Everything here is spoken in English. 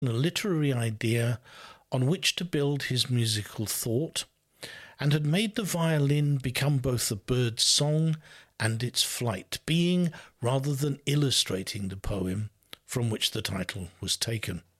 a literary idea on which to build his musical thought, and had made the violin become both the bird's song and its flight, being rather than illustrating the poem from which the title was taken.